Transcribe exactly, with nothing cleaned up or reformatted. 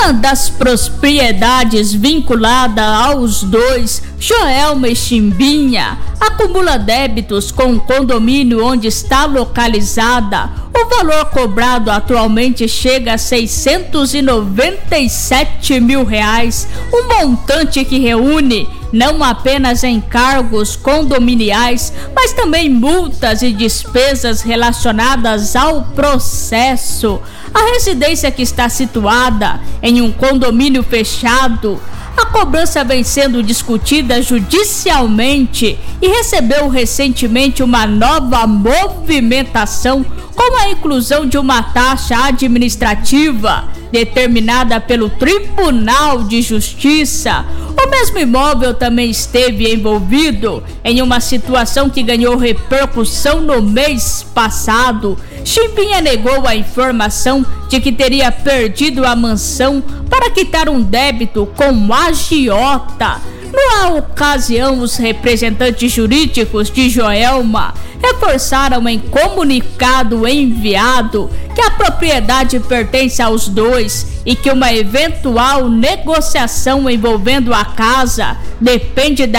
Uma das propriedades vinculada aos dois, Joelma e Chimbinha, acumula débitos com o condomínio onde está localizada. O valor cobrado atualmente chega a seiscentos e noventa e sete mil reais, um montante que reúne não apenas encargos condominiais, mas também multas e despesas relacionadas ao processo. A residência, que está situada em um condomínio fechado, a cobrança vem sendo discutida judicialmente e recebeu recentemente uma nova movimentação com a inclusão de uma taxa administrativa determinada pelo Tribunal de Justiça. O mesmo imóvel também esteve envolvido em uma situação que ganhou repercussão no mês passado. Chimbinha negou a informação de que teria perdido a mansão para quitar um débito com a agiota. Na ocasião, os representantes jurídicos de Joelma reforçaram em comunicado enviado que a propriedade pertence aos dois e que uma eventual negociação envolvendo a casa depende da